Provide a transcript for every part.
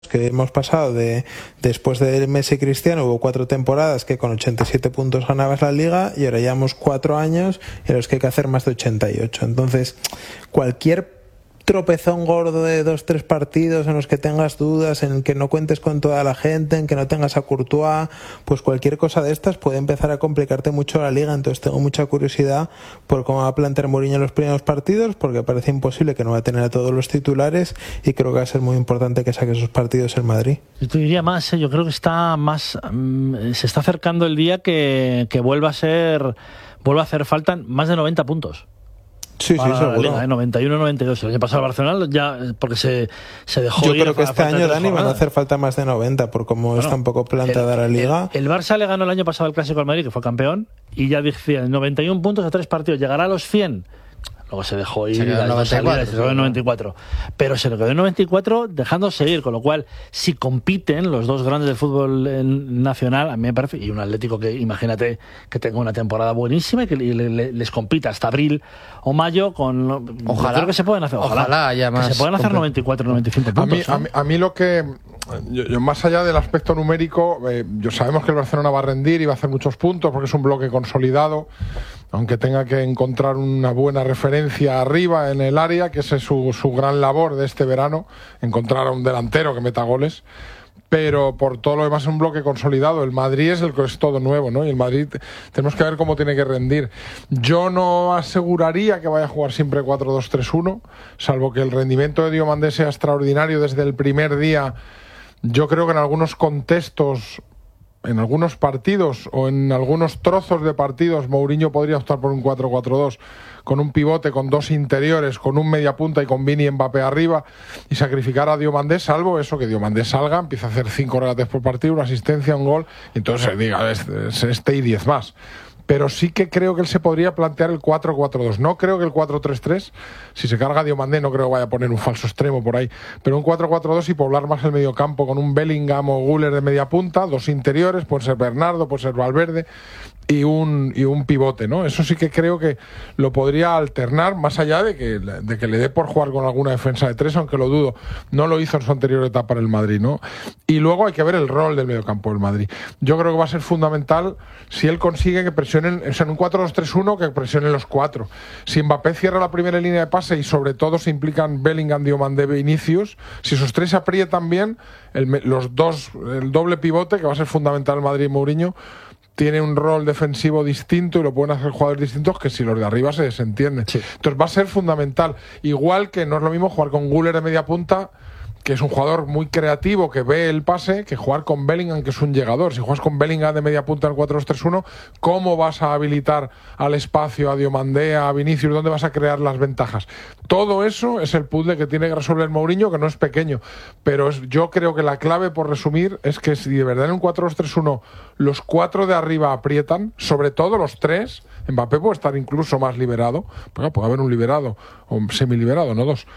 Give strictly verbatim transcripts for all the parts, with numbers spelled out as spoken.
que hemos pasado de después de Messi y Cristiano hubo cuatro temporadas que con ochenta y siete puntos ganabas la liga y ahora llevamos cuatro años en los que hay que hacer más de ochenta y ocho. Entonces cualquier tropezón gordo de dos tres partidos en los que tengas dudas, en el que no cuentes con toda la gente, en que no tengas a Courtois, pues cualquier cosa de estas puede empezar a complicarte mucho la liga. Entonces tengo mucha curiosidad por cómo va a plantear Mourinho los primeros partidos, porque parece imposible que no va a tener a todos los titulares y creo que va a ser muy importante que saque esos partidos en Madrid. Yo te diría más, ¿eh? Yo creo que está más um, se está acercando el día que, que vuelva a ser vuelva a hacer falta más de noventa puntos. Sí, sí, seguro. Liga, ¿eh? noventa y uno noventa y dos. El año pasado Barcelona ya, porque se, se dejó Yo ir creo que este año, Dani, van a hacer falta más de noventa, por cómo bueno, está un poco plantada la liga. El, el Barça le ganó el año pasado el Clásico al Madrid, que fue campeón, y ya decían noventa y uno puntos a tres partidos. Llegará a los cien. Luego se dejó ir, se quedó en noventa y cuatro, se quedó en noventa y cuatro. Pero se lo quedó en noventa y cuatro dejándose ir, con lo cual, si compiten los dos grandes del fútbol nacional, a mí me parece, y un Atlético que, imagínate, que tenga una temporada buenísima y que le, le, les compita hasta abril o mayo con... Ojalá. Creo que se pueden hacer, ojalá, ojalá haya más que se pueden hacer noventa y cuatro, noventa y cinco puntos. A mí, ¿no? a mí, a mí lo que... Yo, yo, más allá del aspecto numérico, eh, yo sabemos que el Barcelona va a rendir y va a hacer muchos puntos porque es un bloque consolidado, aunque tenga que encontrar una buena referencia arriba en el área, que esa es su, su gran labor de este verano, encontrar a un delantero que meta goles. Pero por todo lo demás es un bloque consolidado. El Madrid es el que es todo nuevo, ¿no? Y el Madrid tenemos que ver cómo tiene que rendir. Yo no aseguraría que vaya a jugar siempre cuatro dos tres uno, salvo que el rendimiento de Diomandé sea extraordinario desde el primer día. Yo creo que en algunos contextos, en algunos partidos o en algunos trozos de partidos, Mourinho podría optar por un cuatro cuatro dos, con un pivote, con dos interiores, con un mediapunta y con Vini y Mbappé arriba, y sacrificar a Diomandé, salvo eso, que Diomandé salga, empieza a hacer cinco regates por partido, una asistencia, un gol, y entonces diga, este, este y diez más. Pero sí que creo que él se podría plantear el cuatro cuatro dos. No creo que el cuatro tres tres, si se carga Diomandé, no creo que vaya a poner un falso extremo por ahí, pero un cuatro cuatro dos y poblar más el mediocampo con un Bellingham o Güler de media punta, dos interiores, puede ser Bernardo, puede ser Valverde, y un, y un pivote, ¿no? Eso sí que creo que lo podría alternar, más allá de que, de que le dé por jugar con alguna defensa de tres, aunque lo dudo. No lo hizo en su anterior etapa en el Madrid, ¿no? Y luego hay que ver el rol del mediocampo del Madrid. Yo creo que va a ser fundamental si él consigue que presionen, o sea, en un cuatro dos tres uno, que presionen los cuatro. Si Mbappé cierra la primera línea de pase y sobre todo se implican Bellingham, Diomandé, Vinicius, si esos tres se aprietan bien, el, los dos, el doble pivote, que va a ser fundamental el Madrid y Mourinho, tiene un rol defensivo distinto y lo pueden hacer jugadores distintos que si los de arriba se desentienden. Sí. Entonces va a ser fundamental. Igual que no es lo mismo jugar con Güler de media punta, que es un jugador muy creativo, que ve el pase, que jugar con Bellingham, que es un llegador. Si juegas con Bellingham de media punta en el cuatro dos tres uno, ¿cómo vas a habilitar al espacio, a Diomandé, a Vinicius? ¿Dónde vas a crear las ventajas? Todo eso es el puzzle que tiene que resolver Mourinho, que no es pequeño. Pero es, yo creo que la clave, por resumir, es que si de verdad en un cuatro dos tres uno los cuatro de arriba aprietan, sobre todo los tres, Mbappé puede estar incluso más liberado, bueno, puede haber un liberado o un semiliberado, no dos.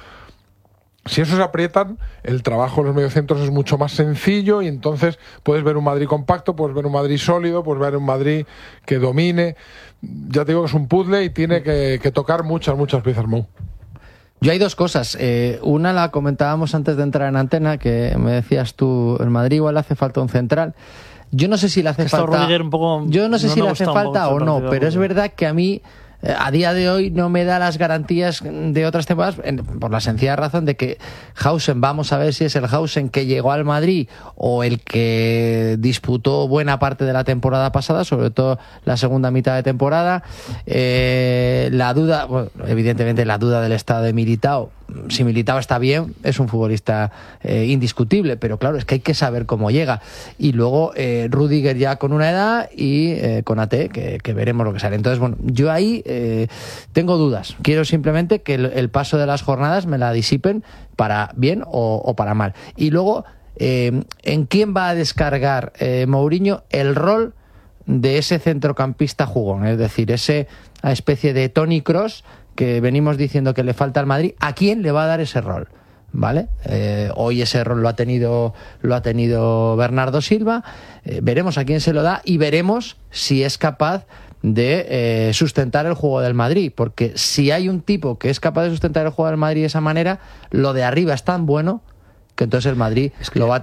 Si esos aprietan, el trabajo en los mediocentros es mucho más sencillo y entonces puedes ver un Madrid compacto, puedes ver un Madrid sólido, puedes ver un Madrid que domine. Ya te digo que es un puzzle y tiene que, que tocar muchas, muchas piezas, Mou. Yo hay dos cosas. Eh, una la comentábamos antes de entrar en antena, que me decías tú, en Madrid igual hace falta un central. Yo no sé si le hace falta... Un poco, yo no sé no si le hace falta o no, pero es verdad que a mí... a día de hoy no me da las garantías de otras temporadas, por la sencilla razón de que Hausen, vamos a ver si es el Hausen que llegó al Madrid o el que disputó buena parte de la temporada pasada, sobre todo la segunda mitad de temporada. Eh, la duda, bueno, evidentemente la duda del estado de Militao. Si Militao está bien, es un futbolista eh, indiscutible, pero claro, es que hay que saber cómo llega. Y luego eh, Rüdiger ya con una edad y eh, con A T, que, que veremos lo que sale. Entonces, bueno, yo ahí eh, tengo dudas. Quiero simplemente que el, el paso de las jornadas me la disipen para bien o, o para mal. Y luego, eh, ¿en quién va a descargar eh, Mourinho el rol de ese centrocampista jugón? Es decir, esa especie de Toni Kroos que venimos diciendo que le falta al Madrid. ¿A quién le va a dar ese rol? ¿Vale? Eh, hoy ese rol lo ha tenido lo ha tenido Bernardo Silva. Eh, veremos a quién se lo da y veremos si es capaz de eh, sustentar el juego del Madrid, porque si hay un tipo que es capaz de sustentar el juego del Madrid de esa manera, lo de arriba es tan bueno que entonces el Madrid Es que lo va a